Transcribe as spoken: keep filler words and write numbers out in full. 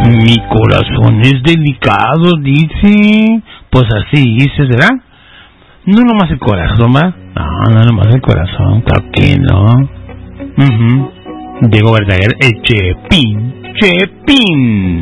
Mi corazón es delicado, dice. Pues así dice, ¿será? No nomás el corazón, ¿va? No, no nomás el corazón, claro que no. Uh-huh. Diego Verdaguer, el Chepín. Chepín.